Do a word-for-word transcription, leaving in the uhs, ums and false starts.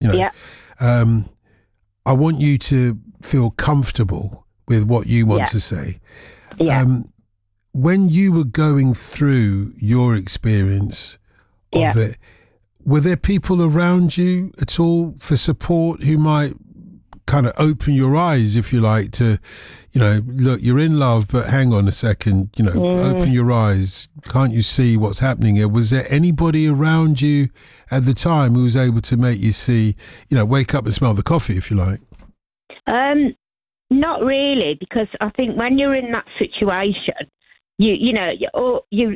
know, Yeah. um, I want you to feel comfortable with what you want Yeah. to say. Yeah. Um, when you were going through your experience of Yeah. it, were there people around you at all for support who might kind of open your eyes, if you like, to, you know, look, you're in love, but hang on a second, you know, Mm. open your eyes. Can't you see what's happening here? Was there anybody around you at the time who was able to make you see, you know, wake up and smell the coffee, if you like? Um, not really, because I think when you're in that situation, you you know, you, or you